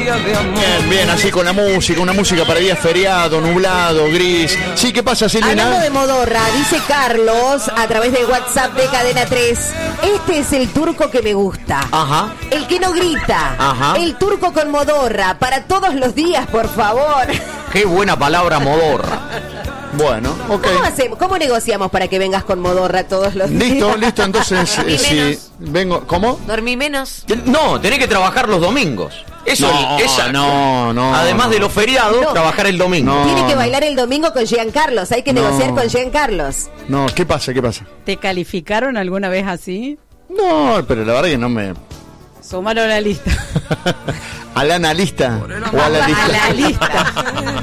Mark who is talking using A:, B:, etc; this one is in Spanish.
A: Bien, bien, así con la música, una música para día feriado, nublado, gris. Sí, ¿qué pasa, Silvina?
B: Hablando de modorra, dice Carlos a través del WhatsApp de Cadena 3. Este es el turco que me gusta.
A: Ajá.
B: El que no grita.
A: Ajá.
B: El turco con modorra. Para todos los días, por favor.
C: Qué buena palabra, modorra.
A: Bueno, ok.
B: ¿Cómo hacemos? ¿Cómo negociamos para que vengas con modorra todos los días?
A: Listo, entonces, si vengo... ¿Cómo?
D: Dormí menos.
C: No, tenés que trabajar los domingos. Eso
A: No,
C: esa,
A: no.
C: Además de los feriados,
B: No.
C: trabajar el domingo.
A: No.
B: Tiene que bailar el domingo con Giancarlos. Hay que
A: No.
B: negociar con Giancarlos.
A: No, ¿qué pasa?
E: ¿Te calificaron alguna vez así?
A: No, pero la verdad que no me...
E: Súmalo a la lista.
A: ¿Al analista? ¿O a la lista?
E: A la lista.